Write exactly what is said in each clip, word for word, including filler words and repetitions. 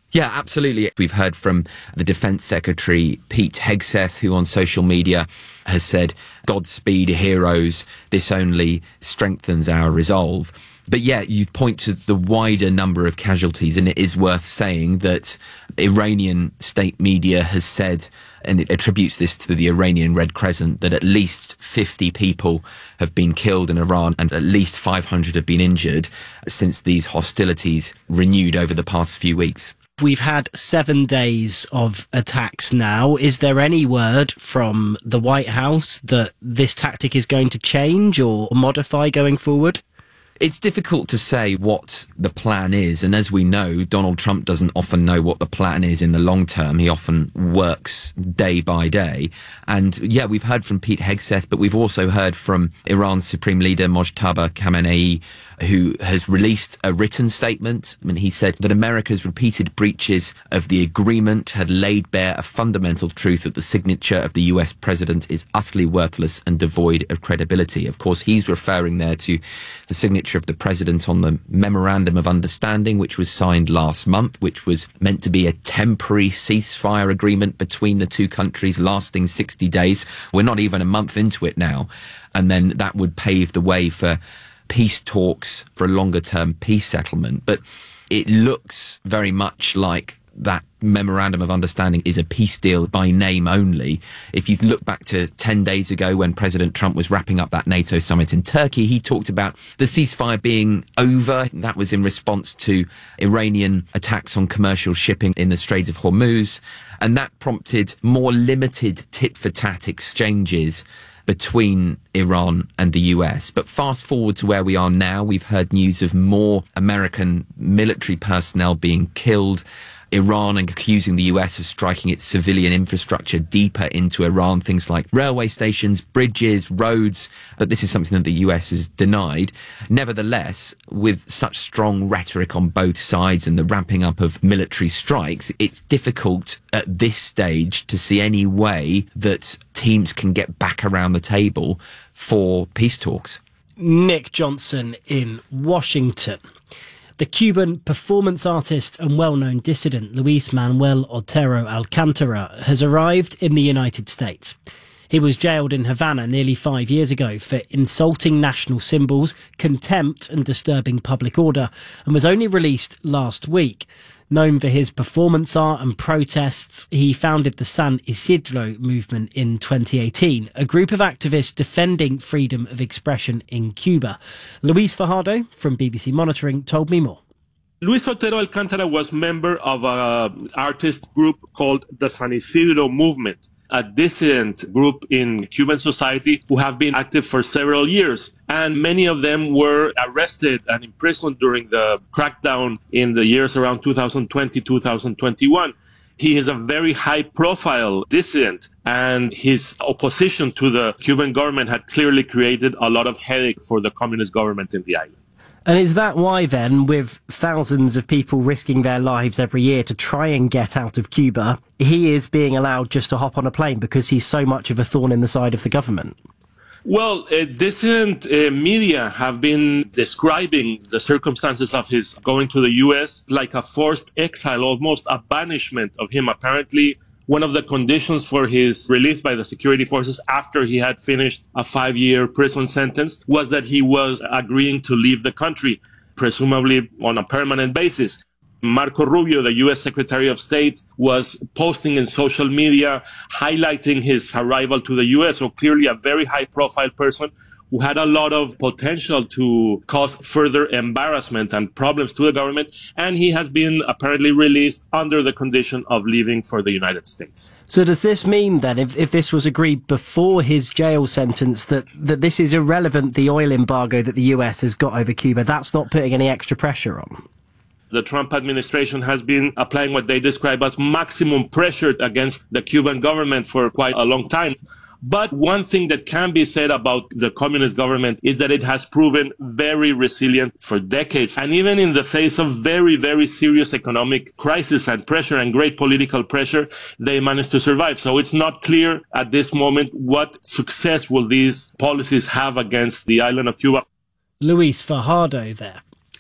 Yeah, absolutely. We've heard from the Defence Secretary, Pete Hegseth, who on social media has said, "Godspeed, heroes. This only strengthens our resolve." But yeah, you point to the wider number of casualties, and it is worth saying that Iranian state media has said, and it attributes this to the Iranian Red Crescent, that at least fifty people have been killed in Iran and at least five hundred have been injured since these hostilities renewed over the past few weeks. We've had seven days of attacks now. Is there any word from the White House that this tactic is going to change or modify going forward? It's difficult to say what the plan is, and as we know, Donald Trump doesn't often know what the plan is in the long term. He often works day by day. And yeah, we've heard from Pete Hegseth, but we've also heard from Iran's Supreme Leader Mojtaba Khamenei, who has released a written statement. I mean, he said that America's repeated breaches of the agreement had laid bare a fundamental truth that the signature of the U S president is utterly worthless and devoid of credibility. Of course, he's referring there to the signature of the president on the Memorandum of Understanding, which was signed last month, which was meant to be a temporary ceasefire agreement between the two countries lasting sixty days. We're not even a month into it now. And then that would pave the way for peace talks, for a longer term peace settlement. But it looks very much like that Memorandum of Understanding is a peace deal by name only. If you look back to ten days ago when President Trump was wrapping up that NATO summit in Turkey, he talked about the ceasefire being over. That was in response to Iranian attacks on commercial shipping in the Strait of Hormuz. And that prompted more limited tit-for-tat exchanges between Iran and the U S. But fast forward to where we are now, we've heard news of more American military personnel being killed, Iran accusing the U S of striking its civilian infrastructure deeper into Iran, things like railway stations, bridges, roads. But this is something that the U S has denied. Nevertheless, with such strong rhetoric on both sides and the ramping up of military strikes, it's difficult at this stage to see any way that teams can get back around the table for peace talks. Nick Johnson in Washington. The Cuban performance artist and well-known dissident Luis Manuel Otero Alcántara has arrived in the United States. He was jailed in Havana nearly five years ago for insulting national symbols, contempt and disturbing public order, and was only released last week. Known for his performance art and protests, he founded the San Isidro movement in twenty eighteen, a group of activists defending freedom of expression in Cuba. Luis Fajardo from B B C Monitoring told me more. Luis Otero Alcántara was member of an artist group called the San Isidro movement, a dissident group in Cuban society who have been active for several years. And many of them were arrested and imprisoned during the crackdown in the years around two thousand twenty, two thousand twenty-one. He is a very high-profile dissident, and his opposition to the Cuban government had clearly created a lot of headache for the communist government in the island. And is that why then, with thousands of people risking their lives every year to try and get out of Cuba, he is being allowed just to hop on a plane because he's so much of a thorn in the side of the government? Well, uh, dissident uh, media have been describing the circumstances of his going to the U S like a forced exile, almost a banishment of him. Apparently, one of the conditions for his release by the security forces after he had finished a five-year prison sentence was that he was agreeing to leave the country, presumably on a permanent basis. Marco Rubio, the U S Secretary of State, was posting in social media highlighting his arrival to the U S, so clearly a very high-profile person who had a lot of potential to cause further embarrassment and problems to the government, and he has been apparently released under the condition of leaving for the United States. So does this mean then, if, if this was agreed before his jail sentence, that, that this is irrelevant, the oil embargo that the U S has got over Cuba, that's not putting any extra pressure on? The Trump administration has been applying what they describe as maximum pressure against the Cuban government for quite a long time. But one thing that can be said about the communist government is that it has proven very resilient for decades. And even in the face of very, very serious economic crisis and pressure and great political pressure, they managed to survive. So it's not clear at this moment what success will these policies have against the island of Cuba. Luis Fajardo there.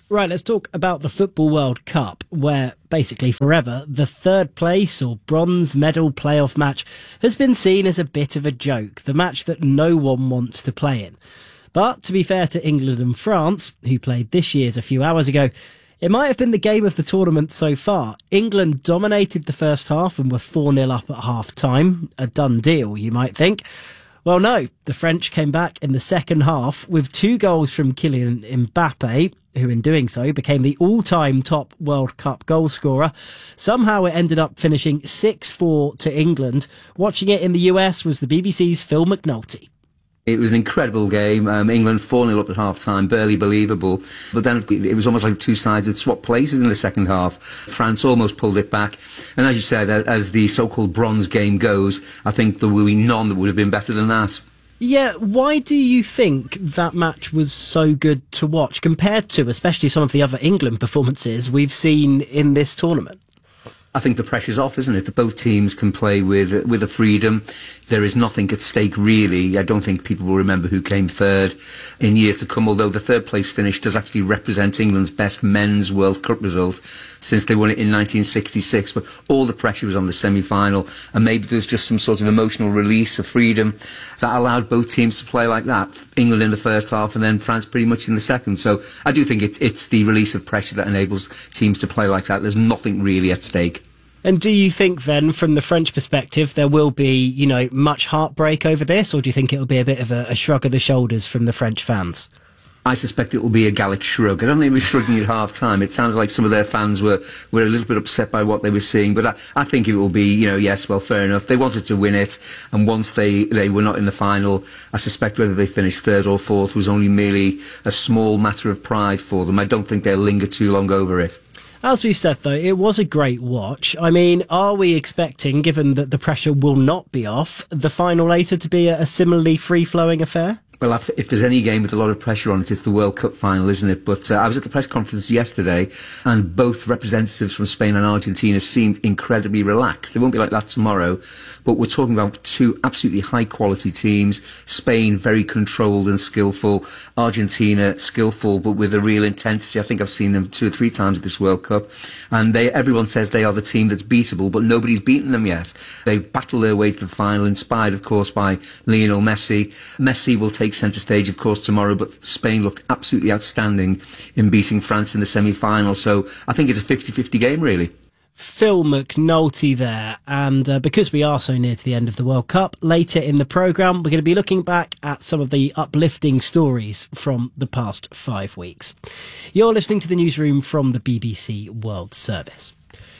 Right, let's talk about the Football World Cup, where basically forever the third place or bronze medal playoff match has been seen as a bit of a joke, the match that no one wants to play in. But to be fair to England and France, who played this year's a few hours ago, it might have been the game of the tournament so far. England dominated the first half and were four nil up at half-time. A done deal, you might think. Well, no, the French came back in the second half with two goals from Kylian Mbappe, who in doing so became the all-time top World Cup goal scorer. Somehow it ended up finishing six four to England. Watching it in the U S was the B B C's Phil McNulty. It was an incredible game. Um, England four nil up at half-time, barely believable. But then it was almost like two sides had swapped places in the second half. France almost pulled it back. And as you said, as the so-called bronze game goes, I think there will be none that would have been better than that. Yeah, why do you think that match was so good to watch compared to especially some of the other England performances we've seen in this tournament? I think the pressure's off, isn't it? That both teams can play with with a freedom. There is nothing at stake, really. I don't think people will remember who came third in years to come, although the third place finish does actually represent England's best men's World Cup result since they won it in nineteen sixty-six. But all the pressure was on the semi-final, and maybe there was just some sort of emotional release of freedom that allowed both teams to play like that. England in the first half and then France pretty much in the second. So I do think it's, it's the release of pressure that enables teams to play like that. There's nothing really at stake. And do you think then, from the French perspective, there will be, you know, much heartbreak over this, or do you think it'll be a bit of a, a shrug of the shoulders from the French fans? I suspect it will be a Gallic shrug. I don't think it was shrugging at half-time. It sounded like some of their fans were, were a little bit upset by what they were seeing. But I, I think it will be, you know, yes, well, fair enough. They wanted to win it. And once they, they were not in the final, I suspect whether they finished third or fourth was only merely a small matter of pride for them. I don't think they'll linger too long over it. As we've said, though, it was a great watch. I mean, are we expecting, given that the pressure will not be off, the final later to be a, a similarly free-flowing affair? Well, if there's any game with a lot of pressure on it, it's the World Cup final, isn't it? But uh, I was at the press conference yesterday, and both representatives from Spain and Argentina seemed incredibly relaxed. They won't be like that tomorrow, but we're talking about two absolutely high-quality teams. Spain, very controlled and skillful. Argentina, skillful, but with a real intensity. I think I've seen them two or three times at this World Cup. And they, everyone says they are the team that's beatable, but nobody's beaten them yet. They've battled their way to the final, inspired, of course, by Lionel Messi. Messi will take centre stage, of course, tomorrow, but Spain looked absolutely outstanding in beating France in the semi-final. So I think it's a fifty-fifty game, really. Phil McNulty there. And uh, because we are so near to the end of the World Cup, later in the programme, we're going to be looking back at some of the uplifting stories from the past five weeks. You're listening to the newsroom from the B B C World Service.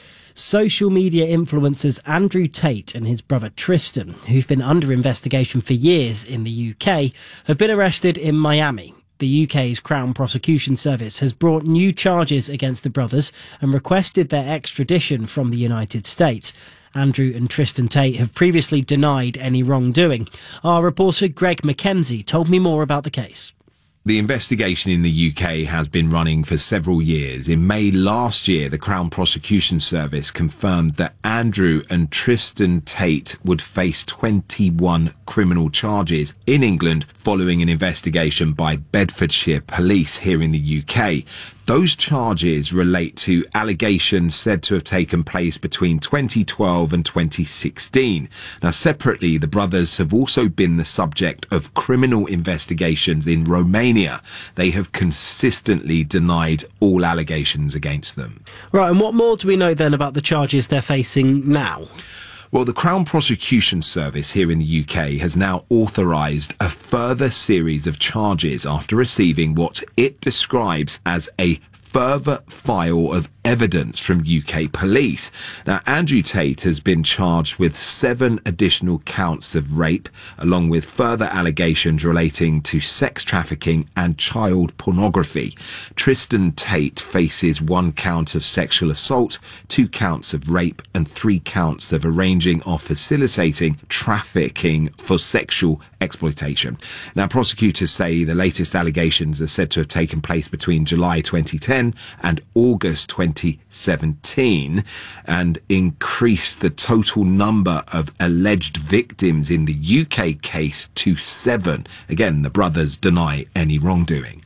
Social media influencers Andrew Tate and his brother Tristan, who've been under investigation for years in the U K, have been arrested in Miami. The U K's Crown Prosecution Service has brought new charges against the brothers and requested their extradition from the United States. Andrew and Tristan Tate have previously denied any wrongdoing. Our reporter Greg McKenzie told me more about the case. The investigation in the U K has been running for several years. In May last year, the Crown Prosecution Service confirmed that Andrew and Tristan Tate would face twenty-one criminal charges in England following an investigation by Bedfordshire Police here in the U K. Those charges relate to allegations said to have taken place between twenty twelve and twenty sixteen. Now, separately, the brothers have also been the subject of criminal investigations in Romania. They have consistently denied all allegations against them. Right, and what more do we know then about the charges they're facing now? Well, the Crown Prosecution Service here in the U K has now authorised a further series of charges after receiving what it describes as a further file of evidence from U K police. Now, Andrew Tate has been charged with seven additional counts of rape, along with further allegations relating to sex trafficking and child pornography. Tristan Tate faces one count of sexual assault, two counts of rape, and three counts of arranging or facilitating trafficking for sexual exploitation. Now, prosecutors say the latest allegations are said to have taken place between July twenty ten and August twenty seventeen and increased the total number of alleged victims in the U K case to seven. Again, the brothers deny any wrongdoing.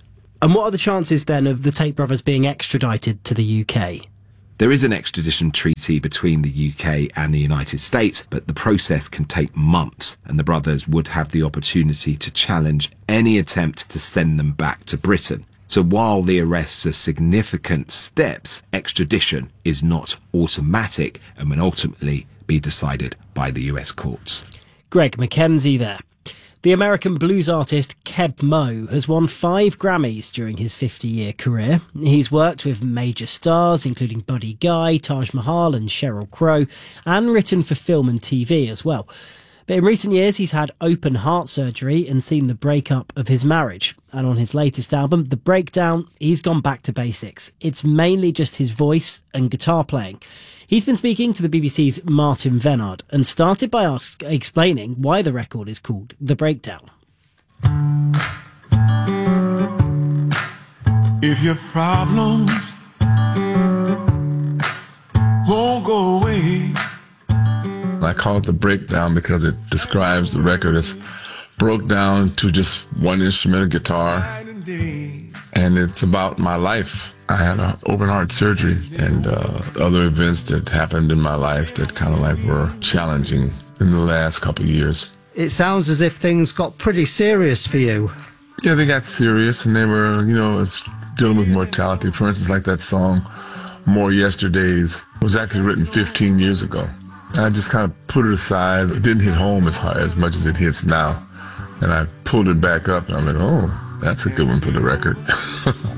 And what are the chances then of the Tate brothers being extradited to the U K? There is an extradition treaty between the U K and the United States, but the process can take months, and the brothers would have the opportunity to challenge any attempt to send them back to Britain. So while the arrests are significant steps, extradition is not automatic and will ultimately be decided by the U S courts. Greg Mackenzie there. The American blues artist Keb Mo has won five Grammys during his fifty-year career. He's worked with major stars, including Buddy Guy, Taj Mahal and Sheryl Crow, and written for film and T V as well. But in recent years, he's had open heart surgery and seen the breakup of his marriage. And on his latest album, The Breakdown, he's gone back to basics. It's mainly just his voice and guitar playing. He's been speaking to the B B C's Martin Vennard and started by ask, explaining why the record is called The Breakdown. If your problems won't go away. I call it The Breakdown because it describes the record as broke down to just one instrument, guitar, and it's about my life. I had an open heart surgery and uh, other events that happened in my life that kind of like were challenging in the last couple of years. It sounds as if things got pretty serious for you. Yeah, they got serious and they were, you know, it's dealing with mortality. For instance, like that song, More Yesterdays, was actually written fifteen years ago. I just kind of put it aside. It didn't hit home as hard as much as it hits now. And I pulled it back up and I went, oh, that's a good one for the record.